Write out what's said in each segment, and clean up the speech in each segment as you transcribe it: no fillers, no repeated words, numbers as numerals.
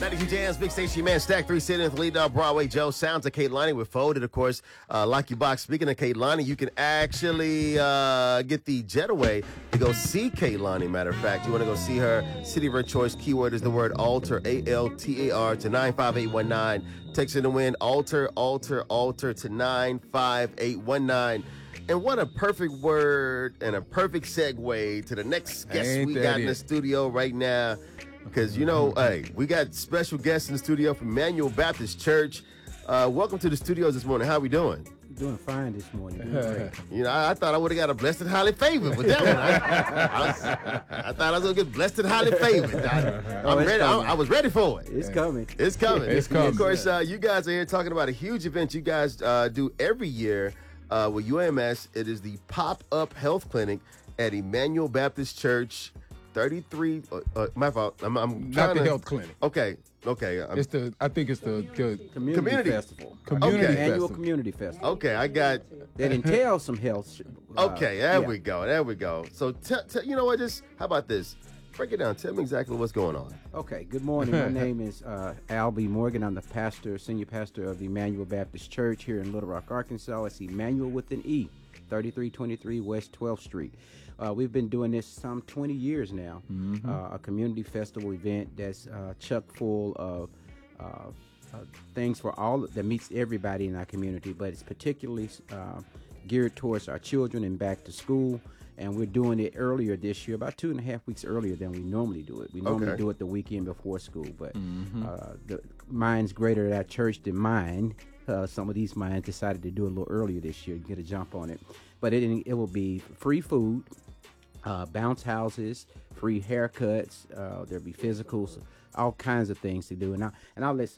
92 Jams, Big Station Man, Stack 3 sitting with Lead Dog Broadway Joe. Sounds of Katelani with Folded, of course. Lucky Box. Speaking of Katelani, you can actually get the jetaway to go see Katelani. Matter of fact, you want to go see her. City of her choice. Keyword is the word altar, ALTAR, to 95819. Text in the win, altar, altar, altar to 95819. And what a perfect word and a perfect segue to the next guest we got in the studio right now. Because, you know, hey, we got special guests in the studio from Emmanuel Baptist Church. Welcome to the studios this morning. How we doing? Doing fine this morning. You know, I thought I would have got a blessed and highly favored with that one. I thought I was going to get blessed and highly favored. I'm ready. I was ready for it. It's coming. It's coming. It's coming. Of course, you guys are here talking about a huge event you guys do every year with UMS. It is the Pop-Up Health Clinic at Emmanuel Baptist Church. 33. My fault. I'm not the health clinic. Okay. I think it's the Community festival. Annual community festival. Okay, I got that entails some health. Okay, there we go. So you know what? How about this? Break it down. Tell me exactly what's going on. Okay. Good morning. My name is Al B. Morgan. I'm the senior pastor of the Emmanuel Baptist Church here in Little Rock, Arkansas. It's Emmanuel with an E, 3323 West 12th Street. We've been doing this some 20 years now. A community festival event that's chock full of things for all that meets everybody in our community, but it's particularly geared towards our children and back to school. And we're doing it earlier this year, about 2.5 weeks earlier than we normally do it. We normally do it the weekend before school, but the mine's greater at our church than mine. Some of these minds decided to do it a little earlier this year, get a jump on it. But it will be free food, bounce houses, free haircuts. There'll be physicals, all kinds of things to do. And I'll let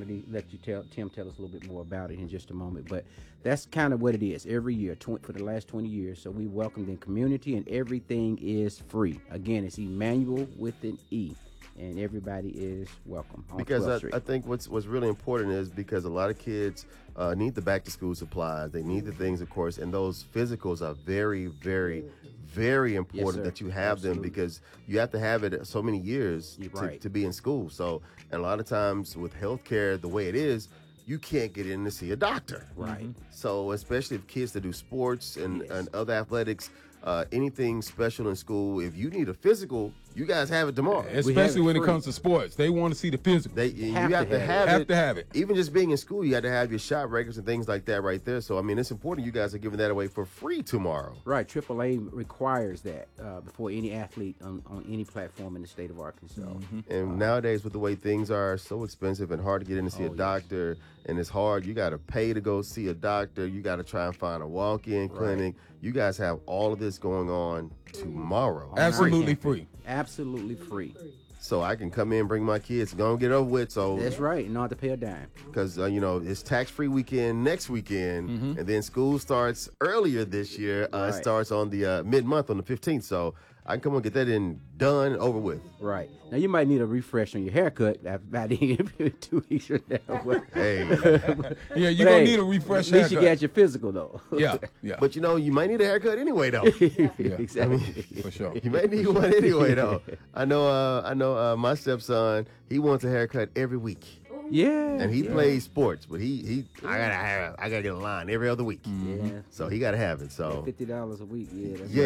Tim tell us a little bit more about it in just a moment. But that's kind of what it is every year for the last 20 years. So we welcome the community, and everything is free. Again, it's Emmanuel with an E. And everybody is welcome. Because I think what's really important is because a lot of kids need the back-to-school supplies. They need the things, of course, and those physicals are very, very, very important that you have them, because you have to have it so many years to be in school. So, and a lot of times with healthcare, the way it is, you can't get in to see a doctor. Right. So, especially if kids that do sports and other athletics, anything special in school, if you need a physical, you guys have it tomorrow. Especially when it comes to sports. They want to see the physical. You have to have it. Even just being in school, you have to have your shot records and things like that right there. So, I mean, it's important you guys are giving that away for free tomorrow. Right. AAA requires that before any athlete on any platform in the state of Arkansas. And nowadays, with the way things are so expensive and hard to get in to see a doctor, and it's hard, you got to pay to go see a doctor. You got to try and find a walk-in clinic. You guys have all of this going on tomorrow. Absolutely free. Absolutely free. So I can come in, bring my kids, and go and get it over with. So that's right, not to pay a dime. Because it's tax-free weekend next weekend, and then school starts earlier this year. It starts on the mid-month on the 15th. So I can come and get that done and over with. Right. Now, you might need a refresh on your haircut about 2 weeks from now. Hey. Yeah, you're going to need a refresh haircut. At least you got your physical, though. Yeah. But, you might need a haircut anyway, though. Exactly. I mean, for sure. You may need one anyway, though. I know my stepson, he wants a haircut every week. Yeah. And he plays sports, but I gotta get a line every other week. Yeah. So he gotta have it. So $50 a week.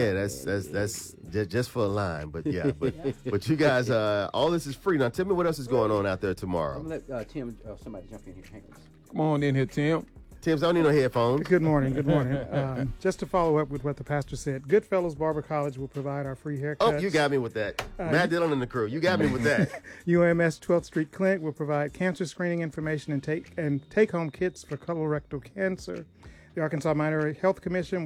That's just for a line. But but you guys, all this is free. Now tell me what else is going on out there tomorrow. I'm gonna let Tim, somebody jump in here. Come on in here, Tim. Tim's, I don't need no headphones. Good morning. Just to follow up with what the pastor said, Goodfellows Barber College will provide our free haircuts. Oh, you got me with that. Matt Dillon and the crew. You got me with that. UMS 12th Street Clinic will provide cancer screening information and take-home kits for colorectal cancer. The Arkansas Minority Health Commission